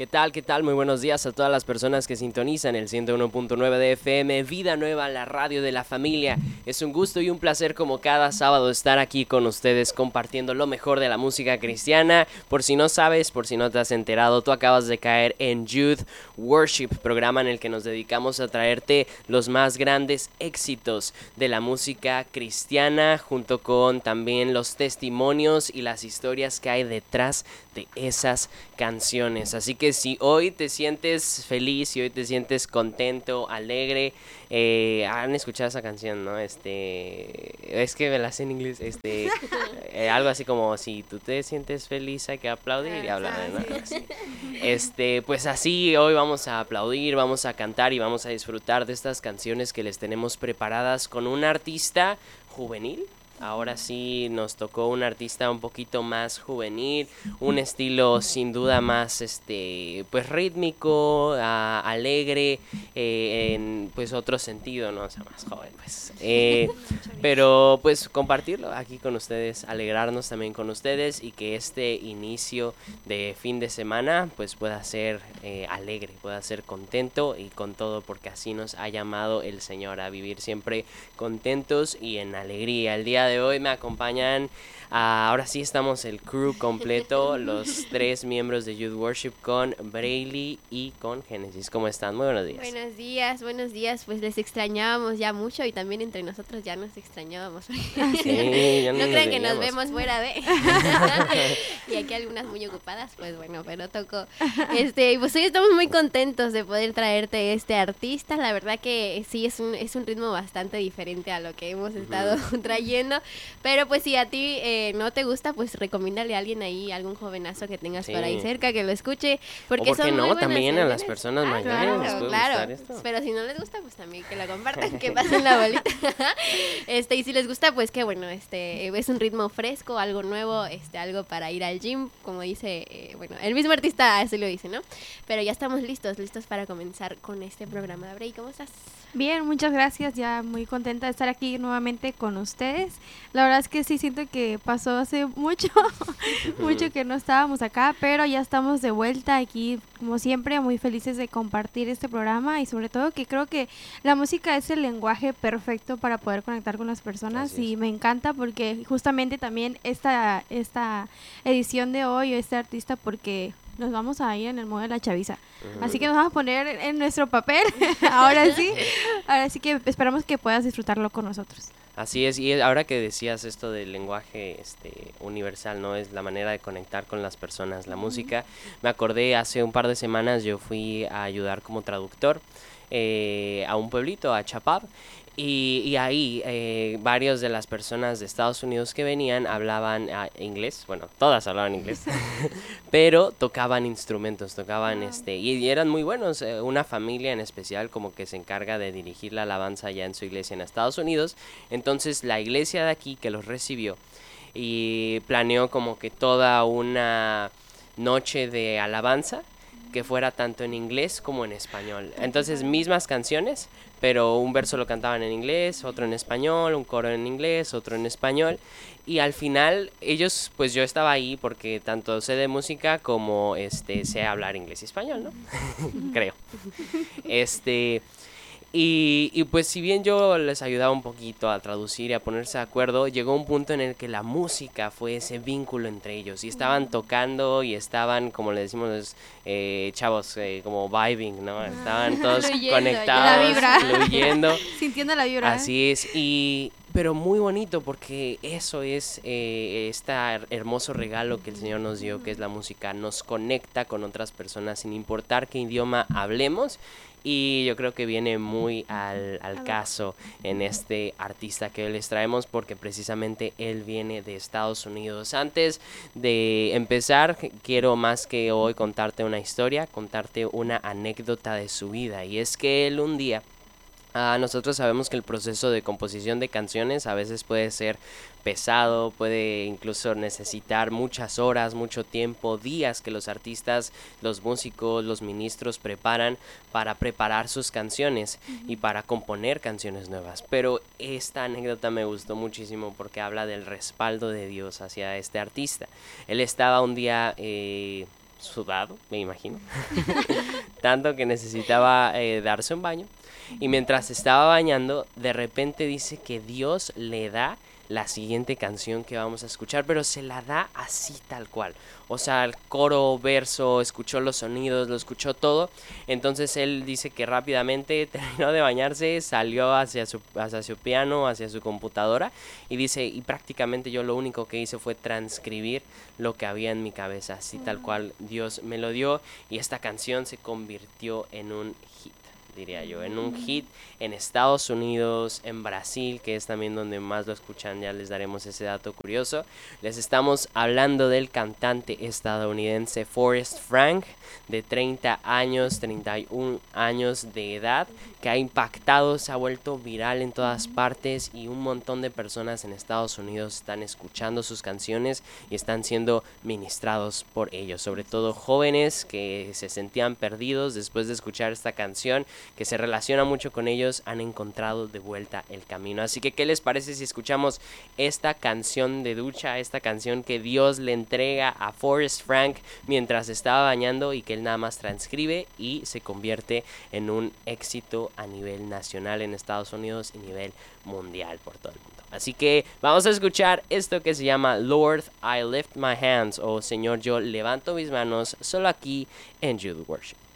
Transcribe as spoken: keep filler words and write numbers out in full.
¿Qué tal? ¿Qué tal? Muy buenos días a todas las personas que sintonizan el ciento uno punto nueve de F M, Vida Nueva, la radio de la familia. Es un gusto y un placer como cada sábado estar aquí con ustedes compartiendo lo mejor de la música cristiana. Por si no sabes, por si no te has enterado, tú acabas de caer en Youth Worship, programa en el que nos dedicamos a traerte los más grandes éxitos de la música cristiana, junto con también los testimonios y las historias que hay detrás de esas canciones. Así que si hoy te sientes feliz, si hoy te sientes contento, alegre, eh, han escuchado esa canción, ¿no? Este, es que me la sé en inglés, este, eh, algo así como si tú te sientes feliz hay que aplaudir y hablar, ¿no? Así. Este, pues así hoy vamos a aplaudir, vamos a cantar y vamos a disfrutar de estas canciones que les tenemos preparadas con un artista juvenil. Ahora sí nos tocó un artista un poquito más juvenil, un estilo sin duda más este pues rítmico, a, alegre, eh, en pues otro sentido, no, o sea, más joven pues. Eh, pero pues compartirlo aquí con ustedes, alegrarnos también con ustedes y que este inicio de fin de semana pues pueda ser eh, alegre, pueda ser contento y con todo, porque así nos ha llamado el Señor a vivir siempre contentos y en alegría. El día de hoy me acompañan, uh, ahora sí estamos el crew completo, los tres miembros de Youth Worship con Brayley y con Génesis. ¿Cómo están? Muy buenos días. Buenos días, buenos días. Pues les extrañábamos ya mucho y también entre nosotros ya nos extrañábamos. Sí, ya no no crean nos que nos veíamos. vemos fuera de... y aquí algunas muy ocupadas, pues bueno, pero tocó. Este, pues hoy estamos muy contentos de poder traerte este artista. La verdad que sí, es un, es un ritmo bastante diferente a lo que hemos estado uh-huh. trayendo. Pero pues si a ti eh, no te gusta, pues recomiéndale a alguien ahí, algún jovenazo que tengas sí. por ahí cerca, que lo escuche. Porque o por qué son no, muy también canciones. A las personas mayores claro, les puede claro. gustar esto. Pero si no les gusta, pues también que lo compartan, que pasen la bolita. este, y si les gusta, pues qué bueno, este, es un ritmo fresco, algo nuevo, este, algo para ir al gym, como dice, eh, bueno, el mismo artista así lo dice, ¿no? Pero ya estamos listos, listos para comenzar con este programa. Bray, ¿cómo estás? Bien, muchas gracias, ya muy contenta de estar aquí nuevamente con ustedes. La verdad es que sí siento que pasó hace mucho, mucho que no estábamos acá, pero ya estamos de vuelta aquí, como siempre, muy felices de compartir este programa y sobre todo que creo que la música es el lenguaje perfecto para poder conectar con las personas y me encanta porque justamente también esta, esta edición de hoy, este artista, porque nos vamos a ir en el modo de la chaviza. Uh-huh. Así que nos vamos a poner en nuestro papel. Ahora sí. Ahora sí que esperamos que puedas disfrutarlo con nosotros. Así es, y ahora que decías esto del lenguaje este, universal, ¿no? Es la manera de conectar con las personas, la uh-huh. música. Me acordé, hace un par de semanas yo fui a ayudar como traductor eh, a un pueblito, a Chapab. Y, y ahí eh, varios de las personas de Estados Unidos que venían hablaban uh, inglés, bueno, todas hablaban inglés, pero tocaban instrumentos, tocaban wow. este, y, y eran muy buenos. Eh, una familia en especial como que se encarga de dirigir la alabanza ya en su iglesia en Estados Unidos. Entonces la iglesia de aquí que los recibió y planeó como que toda una noche de alabanza que fuera tanto en inglés como en español. Entonces, mismas canciones, pero un verso lo cantaban en inglés, otro en español, un coro en inglés, otro en español. Y al final, ellos, pues yo estaba ahí porque tanto sé de música como este sé hablar inglés y español, ¿no? Creo. Este... Y, y pues si bien yo les ayudaba un poquito a traducir y a ponerse de acuerdo, llegó un punto en el que la música fue ese vínculo entre ellos y estaban tocando y estaban, como le decimos los eh, chavos, eh, como vibing, ¿no? Estaban todos fluyendo, conectados, la vibra. fluyendo. Sintiendo la vibra. Así es, y... pero muy bonito porque eso es eh, este hermoso regalo que el Señor nos dio, que es la música. Nos conecta con otras personas sin importar qué idioma hablemos. Y yo creo que viene muy al, al caso en este artista que hoy les traemos, porque precisamente él viene de Estados Unidos. Antes de empezar, quiero más que hoy contarte una historia, contarte una anécdota de su vida. Y es que él un día... Uh, nosotros sabemos que el proceso de composición de canciones a veces puede ser pesado, puede incluso necesitar muchas horas, mucho tiempo, días que los artistas, los músicos, los ministros preparan para preparar sus canciones uh-huh. y para componer canciones nuevas. Pero esta anécdota me gustó muchísimo porque habla del respaldo de Dios hacia este artista. Él estaba un día... Eh, sudado, me imagino, tanto que necesitaba eh, darse un baño. Y mientras se estaba bañando, de repente dice que Dios le da la siguiente canción que vamos a escuchar, pero se la da así tal cual. O sea, el coro, verso, escuchó los sonidos, lo escuchó todo. Entonces él dice que rápidamente terminó de bañarse, salió hacia su, hacia su piano, hacia su computadora, y dice, y prácticamente yo lo único que hice fue transcribir lo que había en mi cabeza, así tal cual Dios me lo dio, y esta canción se convirtió en un hit, diría yo, en un hit en Estados Unidos, en Brasil, que es también donde más lo escuchan. Ya les daremos ese dato curioso. Les estamos hablando del cantante estadounidense Forrest Frank, de treinta años, treinta y un años de edad, que ha impactado, se ha vuelto viral en todas partes, y un montón de personas en Estados Unidos están escuchando sus canciones y están siendo ministrados por ellos, sobre todo jóvenes que se sentían perdidos después de escuchar esta canción, que se relaciona mucho con ellos, han encontrado de vuelta el camino. Así que, ¿qué les parece si escuchamos esta canción de ducha, esta canción que Dios le entrega a Forrest Frank mientras estaba bañando, y que él nada más transcribe y se convierte en un éxito a nivel nacional en Estados Unidos y nivel mundial por todo el mundo? Así que vamos a escuchar esto que se llama Lord, I Lift My Hands, o Señor, yo levanto mis manos, solo aquí en Jude Worship.